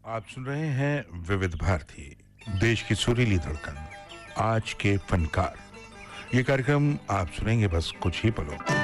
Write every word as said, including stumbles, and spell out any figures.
आप सुन रहे हैं विविध भारती, देश की सुरीली धड़कन, आज के फनकार। ये कार्यक्रम आप सुनेंगे बस कुछ ही पलों।